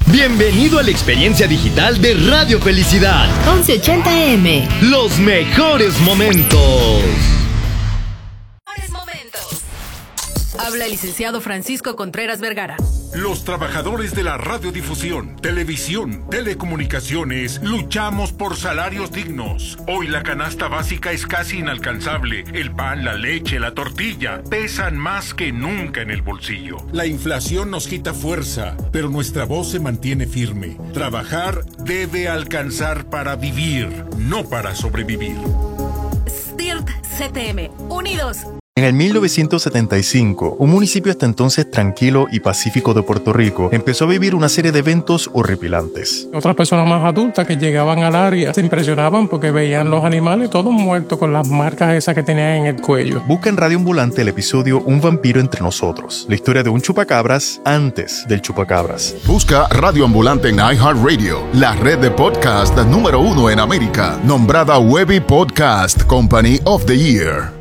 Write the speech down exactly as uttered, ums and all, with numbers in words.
Bienvenido a la experiencia digital de Radio Felicidad. once ochenta A M. Los mejores momentos. Habla el licenciado Francisco Contreras Vergara. Los trabajadores de la radiodifusión, televisión, telecomunicaciones, luchamos por salarios dignos. Hoy la canasta básica es casi inalcanzable. El pan, la leche, la tortilla pesan más que nunca en el bolsillo. La inflación nos quita fuerza, pero nuestra voz se mantiene firme. Trabajar debe alcanzar para vivir, no para sobrevivir. S T I R T C T M, unidos. En el mil novecientos setenta y cinco, un municipio hasta entonces tranquilo y pacífico de Puerto Rico empezó a vivir una serie de eventos horripilantes. Otras personas más adultas que llegaban al área se impresionaban porque veían los animales todos muertos con las marcas esas que tenían en el cuello. Busca en Radio Ambulante el episodio Un vampiro entre nosotros, la historia de un chupacabras antes del chupacabras. Busca Radio Ambulante en iHeartRadio, la red de podcast número uno en América, nombrada Webby Podcast Company of the Year.